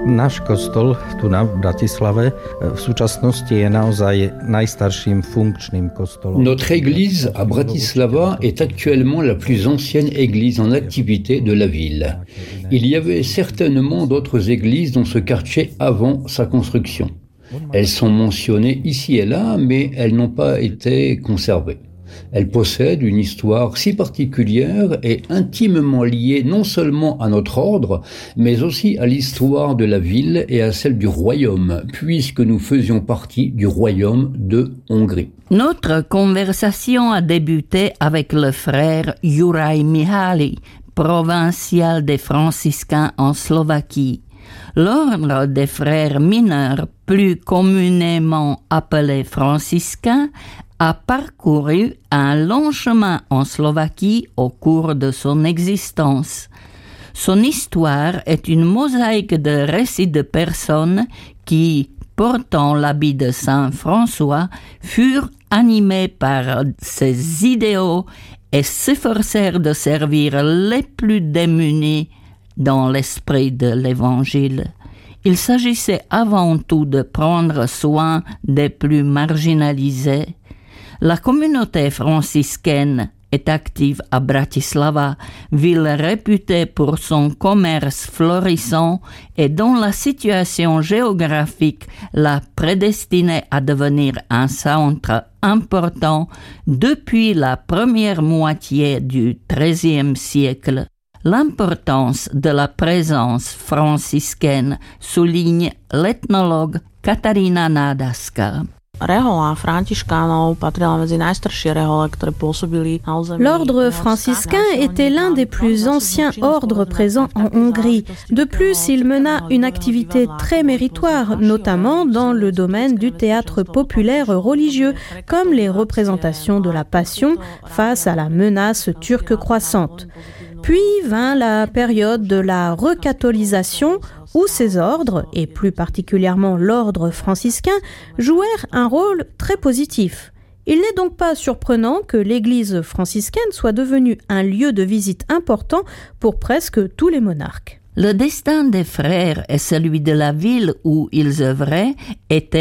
Náš kostol tu v Bratislave v súčasnosti je naozaj najstarším funkčným kostolom. Notre église à Bratislava est actuellement la plus ancienne église en activité de la ville. Il y avait certainement d'autres églises dans ce quartier avant sa construction. Elles sont mentionnées ici et là, mais elles n'ont pas été conservées. Elle possède une histoire si particulière et intimement liée non seulement à notre ordre, mais aussi à l'histoire de la ville et à celle du royaume, puisque nous faisions partie du royaume de Hongrie. Notre conversation a débuté avec le frère Juraj Mihály, provincial des franciscains en Slovaquie. L'ordre des frères mineurs, plus communément appelé franciscains, a parcouru un long chemin en Slovaquie au cours de son existence. Son histoire est une mosaïque de récits de personnes qui, portant l'habit de Saint François, furent animées par ses idéaux et s'efforcèrent de servir les plus démunis dans l'esprit de l'Évangile. Il s'agissait avant tout de prendre soin des plus marginalisés. La communauté franciscaine est active à Bratislava, ville réputée pour son commerce florissant et dont la situation géographique l'a prédestinée à devenir un centre important depuis la première moitié du XIIIe siècle. L'importance de la présence franciscaine souligne l'ethnologue Katarína Nádaska. L'ordre franciscain était l'un des plus anciens ordres présents en Hongrie. De plus, il mena une activité très méritoire, notamment dans le domaine du théâtre populaire religieux, comme les représentations de la Passion face à la menace turque croissante. Puis vint la période de la recatholisation où ces ordres, et plus particulièrement l'ordre franciscain, jouèrent un rôle très positif. Il n'est donc pas surprenant que l'église franciscaine soit devenue un lieu de visite important pour presque tous les monarques. Le destin des frères et celui de la ville où ils œuvraient était